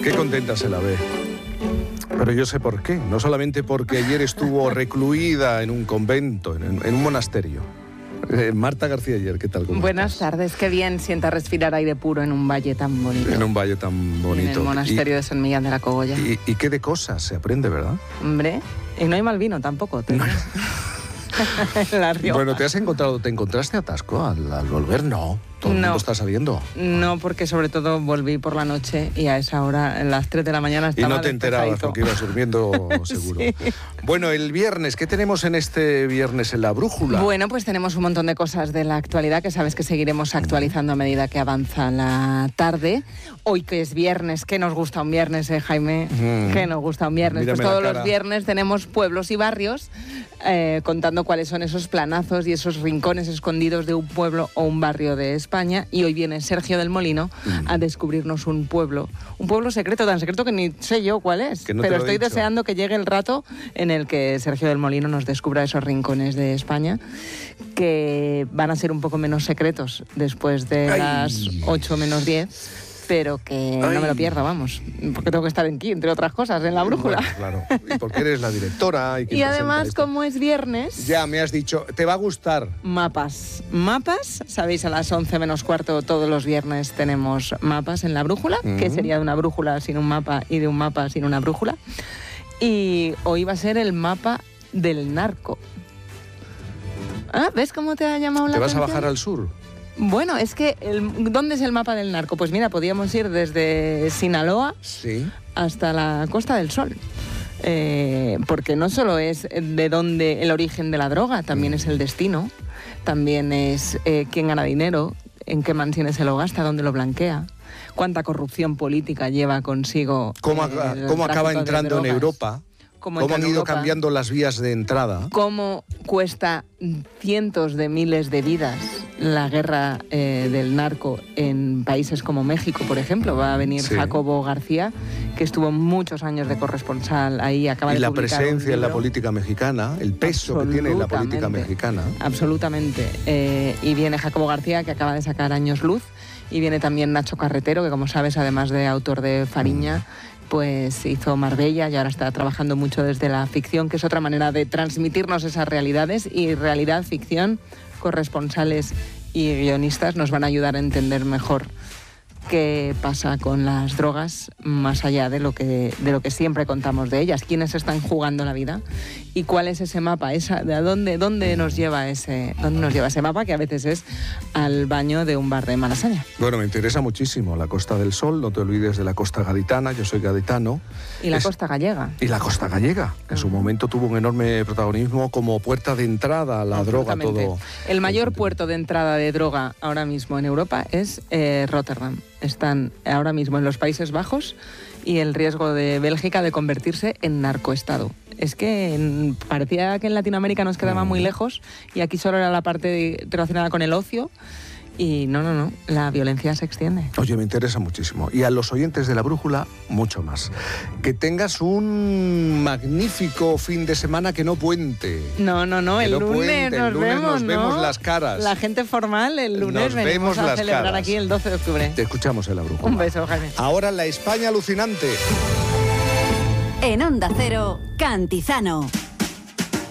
Qué contenta se la ve. Pero yo sé por qué. No solamente porque ayer estuvo recluida en un convento, en un monasterio. Marta García Ayer, ¿qué tal? Buenas tardes, qué bien sienta respirar aire puro en un valle tan bonito. En un valle tan bonito. En el monasterio de San Millán de la Cogolla. Y qué de cosas se aprende, ¿verdad? Hombre, y no hay mal vino tampoco. La Rioja. Bueno, ¿te encontraste atasco al volver? No. Todo el mundo está saliendo. No, porque sobre todo volví por la noche y a esa hora, a las 3 de la mañana, estaba y no te enterabas porque ibas durmiendo seguro. Sí. Bueno, el viernes, ¿qué tenemos en este viernes en La Brújula? Bueno, pues tenemos un montón de cosas de la actualidad que sabes que seguiremos actualizando a medida que avanza la tarde. Hoy que es viernes, ¿qué nos gusta un viernes, Jaime? ¿Qué nos gusta un viernes? Mírame pues todos los viernes tenemos pueblos y barrios contando cuáles son esos planazos y esos rincones escondidos de un pueblo o un barrio de España. Y hoy viene Sergio del Molino a descubrirnos un pueblo secreto, tan secreto que ni sé yo cuál es, pero estoy deseando que llegue el rato en el que Sergio del Molino nos descubra esos rincones de España que van a ser un poco menos secretos después de las 8 menos 10. Pero que no me lo pierda, vamos, porque tengo que estar aquí, entre otras cosas, en La Brújula. Bueno, claro, y porque eres la directora. Y además, como es viernes... Ya, me has dicho, te va a gustar. Mapas, sabéis, a las 11 menos cuarto todos los viernes tenemos mapas en La Brújula, que sería de una brújula sin un mapa y de un mapa sin una brújula. Y hoy va a ser el mapa del narco. Ah, ¿ves cómo te ha llamado la atención? ¿Te vas a bajar al sur? Bueno, es que, ¿dónde es el mapa del narco? Pues mira, podíamos ir desde Sinaloa hasta la Costa del Sol. Porque no solo es de dónde el origen de la droga, también es el destino, también es quién gana dinero, en qué mansiones se lo gasta, dónde lo blanquea, cuánta corrupción política lleva consigo. ¿Cómo acaba entrando en Europa? ¿Cómo han ido cambiando las vías de entrada? ¿Cómo cuesta cientos de miles de vidas la guerra del narco en países como México, por ejemplo? Va a venir Jacobo García, que estuvo muchos años de corresponsal ahí, acaba de publicar la presencia en la política mexicana, el peso que tiene la política mexicana. Absolutamente. Y viene Jacobo García, que acaba de sacar Años Luz, y viene también Nacho Carretero, que como sabes, además de autor de Fariña, pues hizo Marbella y ahora está trabajando mucho desde la ficción, que es otra manera de transmitirnos esas realidades, y realidad, ficción, corresponsales y guionistas nos van a ayudar a entender mejor qué pasa con las drogas, más allá de lo que siempre contamos de ellas, quiénes están jugando la vida y cuál es ese mapa, de dónde nos lleva ese mapa, que a veces es al baño de un bar de Malasaña. Bueno, me interesa muchísimo la Costa del Sol, no te olvides de la Costa Gaditana, yo soy gaditano. Y la Costa Gallega. Y la Costa Gallega, que en su momento tuvo un enorme protagonismo como puerta de entrada a la droga. El mayor puerto de entrada de droga ahora mismo en Europa es Rotterdam. Están ahora mismo en los Países Bajos y el riesgo de Bélgica de convertirse en narcoestado. Es que parecía que en Latinoamérica nos quedaba muy lejos y aquí solo era la parte relacionada con el ocio. Y no, la violencia se extiende. Oye, me interesa muchísimo. Y a los oyentes de La Brújula, mucho más. Que tengas un magnífico fin de semana, que no puente. No, el lunes nos vemos las caras. La gente formal el lunes nos vemos a celebrar caras. Aquí el 12 de octubre. Te escuchamos en La Brújula. Un beso, Jaime. Ahora la España alucinante. En Onda Cero, Cantizano.